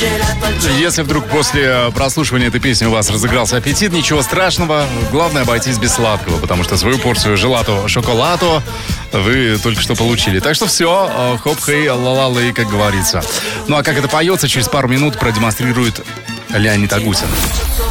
Если вдруг после прослушивания этой песни у вас разыгрался аппетит, ничего страшного. Главное обойтись без сладкого, потому что свою порцию желато шоколадо вы только что получили. Так что все, хоп-хей, ла-ла-лей, как говорится. Ну а как это поется, через пару минут продемонстрирует Леонид Агутин.